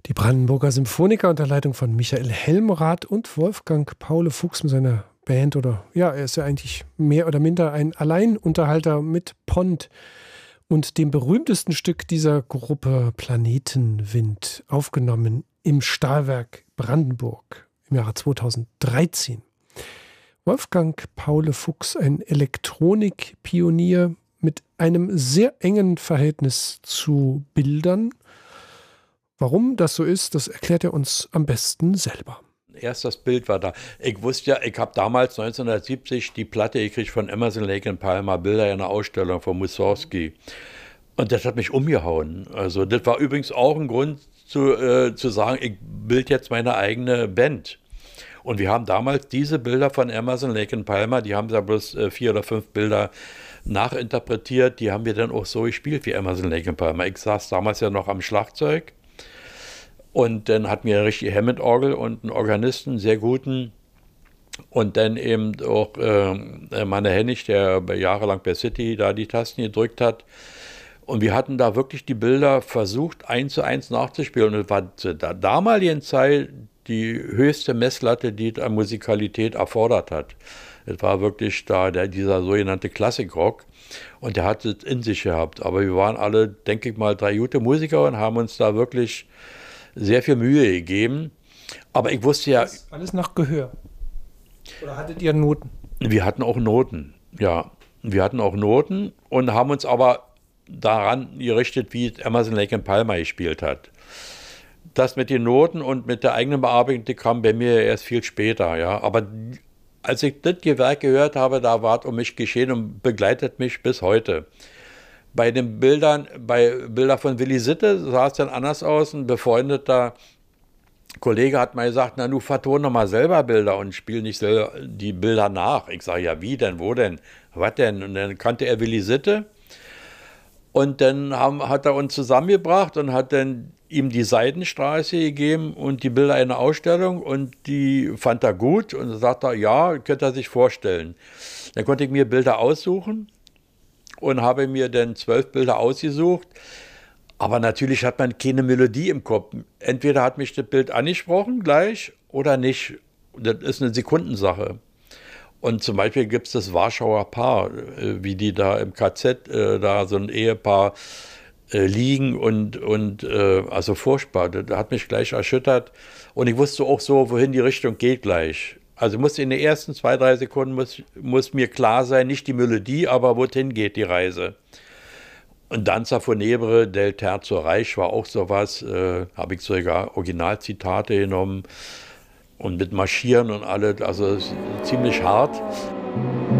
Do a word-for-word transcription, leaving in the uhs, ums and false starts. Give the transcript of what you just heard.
Die Brandenburger Symphoniker unter Leitung von Michael Helmrath und Wolfgang Paule Fuchs mit seiner Band, oder ja, er ist ja eigentlich mehr oder minder ein Alleinunterhalter mit Pont und dem berühmtesten Stück dieser Gruppe Planetenwind, aufgenommen im Stahlwerk Brandenburg im Jahre zweitausenddreizehn. Wolfgang Paule Fuchs, ein Elektronikpionier mit einem sehr engen Verhältnis zu Bildern. Warum das so ist, das erklärt er uns am besten selber. Erst das Bild war da. Ich wusste ja, ich habe damals neunzehnhundertsiebzig die Platte gekriegt von Emerson, Lake and Palmer, Bilder in einer Ausstellung von Mussorgsky. Und das hat mich umgehauen. Also das war übrigens auch ein Grund zu, äh, zu sagen, ich bild jetzt meine eigene Band. Und wir haben damals diese Bilder von Emerson, Lake and Palmer, die haben da bloß äh, vier oder fünf Bilder nachinterpretiert, die haben wir dann auch so gespielt wie Emerson, Lake and Palmer. Ich saß damals ja noch am Schlagzeug. Und dann hatten wir eine richtige Hammond-Orgel und einen Organisten, einen sehr guten. Und dann eben auch äh, Manne Hennig, der jahrelang bei City da die Tasten gedrückt hat. Und wir hatten da wirklich die Bilder versucht, eins zu eins nachzuspielen. Und es war zu der damaligen Zeit die höchste Messlatte, die es an Musikalität erfordert hat. Es war wirklich da der, dieser sogenannte Klassikrock. Und der hat es in sich gehabt. Aber wir waren alle, denke ich mal, drei gute Musiker und haben uns da wirklich sehr viel Mühe gegeben, aber ich wusste ja... Alles, alles nach Gehör. Oder hattet ihr Noten? Wir hatten auch Noten, ja. Wir hatten auch Noten und haben uns aber daran gerichtet, wie Emerson, Lake and Palmer gespielt hat. Das mit den Noten und mit der eigenen Bearbeitung kam bei mir erst viel später, ja. Aber als ich das Werk gehört habe, da war es um mich geschehen und begleitet mich bis heute. Bei den Bildern, bei Bildern von Willy Sitte sah es dann anders aus. Ein befreundeter Kollege hat mal gesagt, na, du verton doch mal selber Bilder und spiel nicht selber die Bilder nach. Ich sage, ja, wie denn, wo denn, was denn? Und dann kannte er Willy Sitte und dann haben, hat er uns zusammengebracht und hat dann ihm die Seidenstraße gegeben und die Bilder in einer Ausstellung und die fand er gut und sagt er, ja, könnte er sich vorstellen. Dann konnte ich mir Bilder aussuchen und habe mir dann zwölf Bilder ausgesucht. Aber natürlich hat man keine Melodie im Kopf. Entweder hat mich das Bild angesprochen gleich oder nicht. Das ist eine Sekundensache. Und zum Beispiel gibt es das Warschauer Paar, wie die da im K Z, äh, da so ein Ehepaar äh, liegen und, und äh, also furchtbar. Das hat mich gleich erschüttert. Und ich wusste auch so, wohin die Richtung geht gleich. Also muss in den ersten zwei, drei Sekunden muss, muss mir klar sein, nicht die Melodie, aber wohin geht die Reise. Und Danza Funebre del Terzo Reich war auch sowas, äh, habe ich sogar Originalzitate genommen und mit Marschieren und alles, also ziemlich hart.